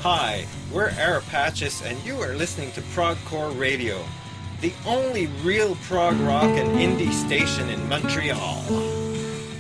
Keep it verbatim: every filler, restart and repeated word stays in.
Hi, we're Arapachis and you are listening to Progcore Radio, the only real prog rock and indie station in Montreal.